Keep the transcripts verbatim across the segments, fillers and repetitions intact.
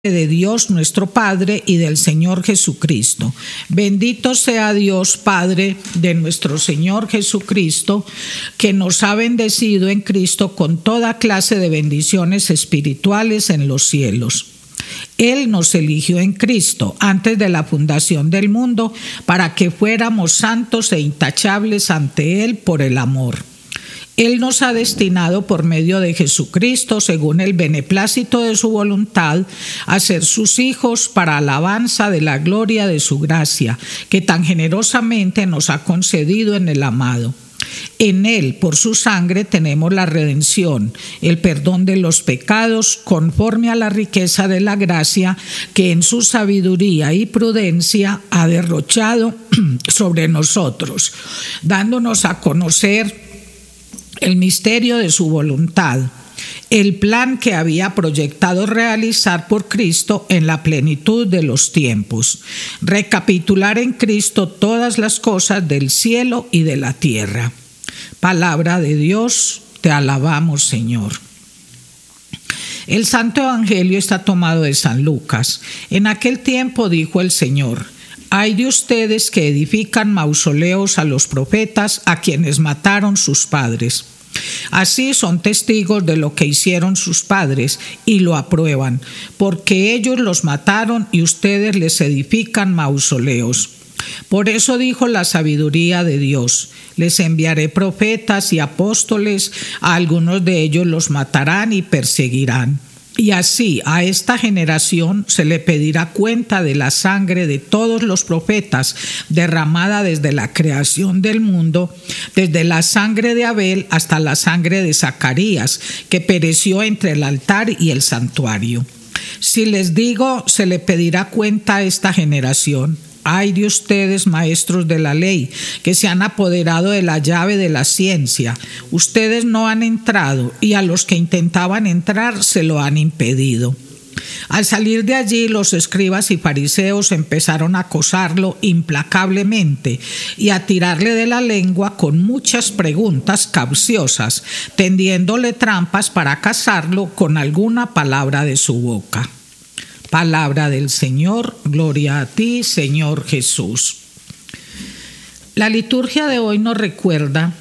de Dios nuestro Padre y del Señor Jesucristo. Bendito sea Dios Padre de nuestro Señor Jesucristo, que nos ha bendecido en Cristo con toda clase de bendiciones espirituales en los cielos. Él nos eligió en Cristo antes de la fundación del mundo para que fuéramos santos e intachables ante Él por el amor. Él nos ha destinado por medio de Jesucristo, según el beneplácito de su voluntad, a ser sus hijos para alabanza de la gloria de su gracia, que tan generosamente nos ha concedido en el amado. En Él, por su sangre, tenemos la redención, el perdón de los pecados, conforme a la riqueza de la gracia que en su sabiduría y prudencia ha derrochado sobre nosotros, dándonos a conocer el misterio de su voluntad, el plan que había proyectado realizar por Cristo en la plenitud de los tiempos, recapitular en Cristo todas las cosas del cielo y de la tierra. Palabra de Dios, te alabamos, Señor. El Santo Evangelio está tomado de San Lucas. En aquel tiempo dijo el Señor: «Ay de ustedes que edifican mausoleos a los profetas a quienes mataron sus padres. Así son testigos de lo que hicieron sus padres y lo aprueban, porque ellos los mataron y ustedes les edifican mausoleos. Por eso dijo la sabiduría de Dios: les enviaré profetas y apóstoles, a algunos de ellos los matarán y perseguirán. Y así a esta generación se le pedirá cuenta de la sangre de todos los profetas derramada desde la creación del mundo, desde la sangre de Abel hasta la sangre de Zacarías, que pereció entre el altar y el santuario. Si les digo, se le pedirá cuenta a esta generación. Ay de ustedes, maestros de la ley, que se han apoderado de la llave de la ciencia. Ustedes no han entrado, y a los que intentaban entrar se lo han impedido». Al salir de allí, los escribas y fariseos empezaron a acosarlo implacablemente y a tirarle de la lengua con muchas preguntas capciosas, tendiéndole trampas para casarlo con alguna palabra de su boca. Palabra del Señor, gloria a ti, Señor Jesús. La liturgia de hoy nos recuerda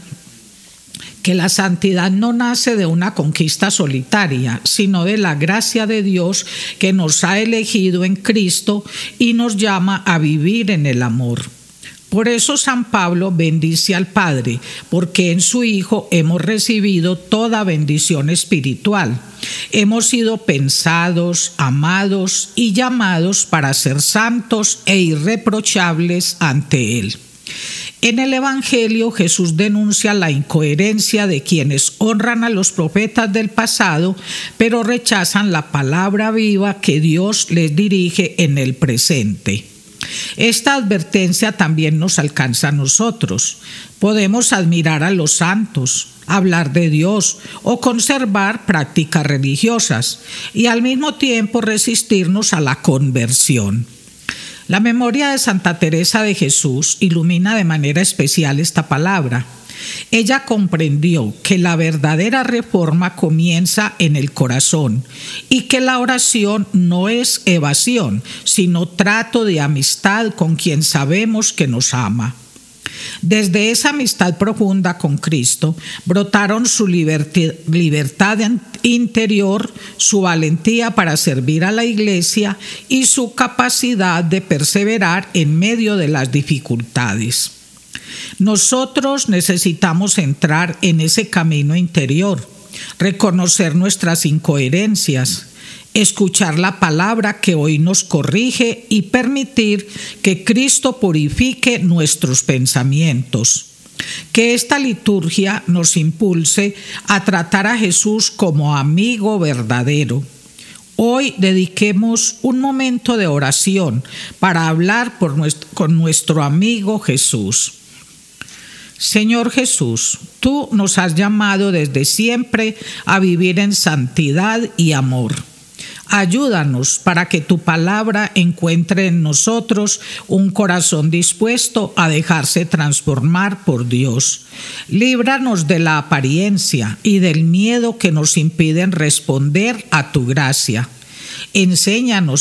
que la santidad no nace de una conquista solitaria, sino de la gracia de Dios que nos ha elegido en Cristo y nos llama a vivir en el amor. Por eso San Pablo bendice al Padre, porque en su Hijo hemos recibido toda bendición espiritual. Hemos sido pensados, amados y llamados para ser santos e irreprochables ante Él. En el Evangelio, Jesús denuncia la incoherencia de quienes honran a los profetas del pasado, pero rechazan la palabra viva que Dios les dirige en el presente. Esta advertencia también nos alcanza a nosotros. Podemos admirar a los santos, hablar de Dios o conservar prácticas religiosas y al mismo tiempo resistirnos a la conversión. La memoria de Santa Teresa de Jesús ilumina de manera especial esta palabra. Ella comprendió que la verdadera reforma comienza en el corazón y que la oración no es evasión, sino trato de amistad con quien sabemos que nos ama. Desde esa amistad profunda con Cristo brotaron su libertad interior, su valentía para servir a la Iglesia y su capacidad de perseverar en medio de las dificultades. Nosotros necesitamos entrar en ese camino interior, reconocer nuestras incoherencias, escuchar la palabra que hoy nos corrige y permitir que Cristo purifique nuestros pensamientos. Que esta liturgia nos impulse a tratar a Jesús como amigo verdadero. Hoy dediquemos un momento de oración para hablar por nuestro, con nuestro amigo Jesús. Señor Jesús, tú nos has llamado desde siempre a vivir en santidad y amor. Ayúdanos para que tu palabra encuentre en nosotros un corazón dispuesto a dejarse transformar por Dios. Líbranos de la apariencia y del miedo que nos impiden responder a tu gracia. enséñanos